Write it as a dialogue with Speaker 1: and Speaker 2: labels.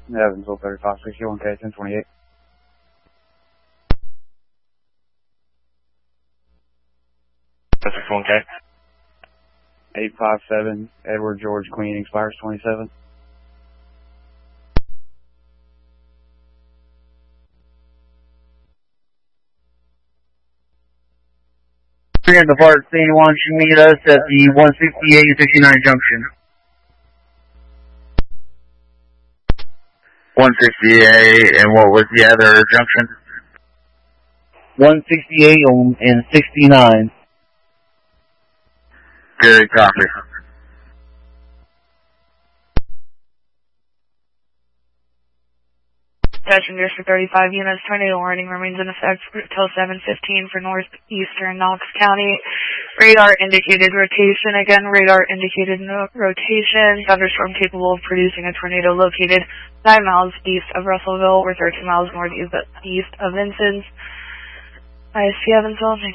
Speaker 1: Evansville 3561K, 1028.
Speaker 2: That's 1K.
Speaker 1: 857 Edward George Queen expires 27.
Speaker 3: And the part scene wants you meet us at the 168 and 69 junction.
Speaker 4: 168, and what was the other junction?
Speaker 3: 168 and 69.
Speaker 4: Good copy.
Speaker 5: Passengers for 35 units, tornado warning remains in effect until 7:15 for northeastern Knox County. Radar indicated rotation. Again, radar indicated rotation. Thunderstorm capable of producing a tornado located 9 miles east of Russellville or 13 miles northeast of Vincennes. ISP Evansville.